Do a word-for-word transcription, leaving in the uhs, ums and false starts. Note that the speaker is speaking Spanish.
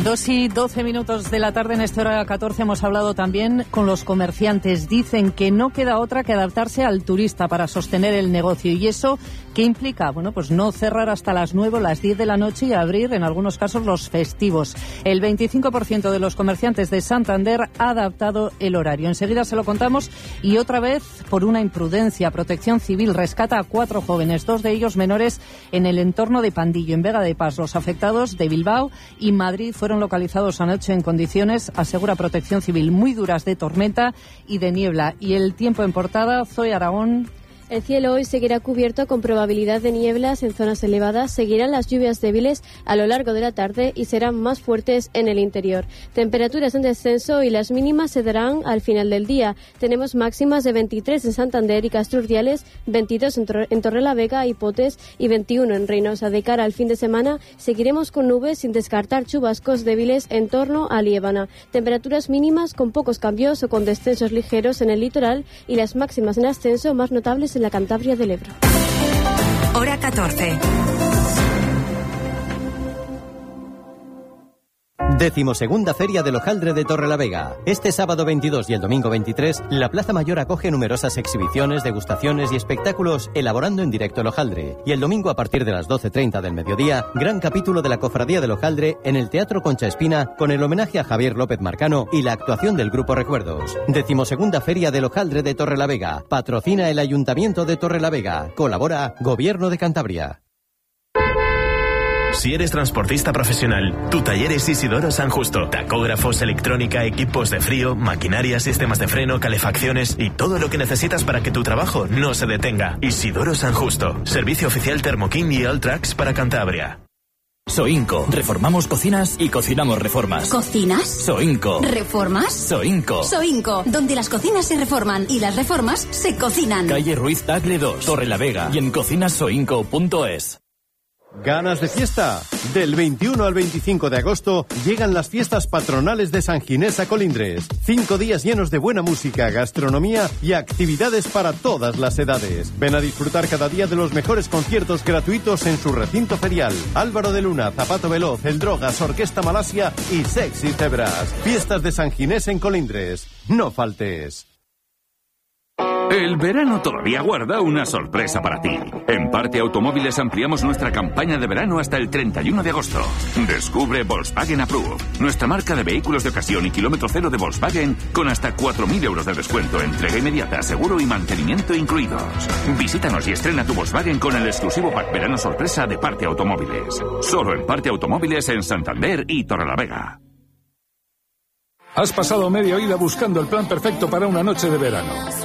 Dos y doce minutos de la tarde, en esta hora catorce, hemos hablado también con los comerciantes. Dicen que no queda otra que adaptarse al turista para sostener el negocio. ¿Y eso qué implica? Bueno, pues no cerrar hasta las nueve o las diez de la noche y abrir, en algunos casos, los festivos. El veinticinco por ciento de los comerciantes de Santander ha adaptado el horario. Enseguida se lo contamos. Y otra vez, por una imprudencia, Protección Civil rescata a cuatro jóvenes, dos de ellos menores, en el entorno de Pandillo, en Vega de Pas. Los afectados de Bilbao y Madrid fueron fueron localizados anoche en condiciones, asegura Protección Civil, muy duras de tormenta y de niebla. Y el tiempo en portada, Zoe Aragón. El cielo hoy seguirá cubierto con probabilidad de nieblas en zonas elevadas, seguirán las lluvias débiles a lo largo de la tarde y serán más fuertes en el interior. Temperaturas en descenso y las mínimas se darán al final del día. Tenemos máximas de veintitrés en Santander y Castro Urdiales, veintidós en, Tor- en Torrelavega y Potes y veintiuno en Reynosa. De cara al fin de semana seguiremos con nubes sin descartar chubascos débiles en torno a Liébana. Temperaturas mínimas con pocos cambios o con descensos ligeros en el litoral y las máximas en ascenso más notables en la Cantabria del Ebro. Hora catorce. Decimosegunda Feria del Hojaldre de Torrelavega. Este sábado veintidós y el domingo veintitrés, la Plaza Mayor acoge numerosas exhibiciones, degustaciones y espectáculos elaborando en directo el hojaldre. Y el domingo, a partir de las doce treinta del mediodía, gran capítulo de la Cofradía del Hojaldre en el Teatro Concha Espina, con el homenaje a Javier López Marcano y la actuación del Grupo Recuerdos. Decimosegunda Feria del Hojaldre de Torrelavega. Patrocina el Ayuntamiento de Torrelavega. Colabora Gobierno de Cantabria. Si eres transportista profesional, tu taller es Isidoro San Justo. Tacógrafos, electrónica, equipos de frío, maquinaria, sistemas de freno, calefacciones y todo lo que necesitas para que tu trabajo no se detenga. Isidoro San Justo. Servicio oficial Thermokin y Alltrax para Cantabria. Soinco. Reformamos cocinas y cocinamos reformas. ¿Cocinas? Soinco. ¿Reformas? Soinco. Soinco, donde las cocinas se reforman y las reformas se cocinan. Calle Ruiz Tagle dos, Torrelavega y en cocinas soinco punto es. ¿Ganas de fiesta? Del veintiuno al veinticinco de agosto llegan las fiestas patronales de San Ginés a Colindres. Cinco días llenos de buena música, gastronomía y actividades para todas las edades. Ven a disfrutar cada día de los mejores conciertos gratuitos en su recinto ferial. Álvaro de Luna, Zapato Veloz, El Drogas, Orquesta Malasia y Sexy Cebras. Fiestas de San Ginés en Colindres. No faltes. El verano todavía guarda una sorpresa para ti. En Parte Automóviles ampliamos nuestra campaña de verano hasta el treinta y uno de agosto. Descubre Volkswagen Approve, nuestra marca de vehículos de ocasión y kilómetro cero de Volkswagen con hasta cuatro mil euros de descuento, entrega inmediata, seguro y mantenimiento incluidos. Visítanos y estrena tu Volkswagen con el exclusivo pack verano sorpresa de Parte Automóviles. Solo en Parte Automóviles en Santander y Torrelavega. Has pasado media vida buscando el plan perfecto para una noche de verano.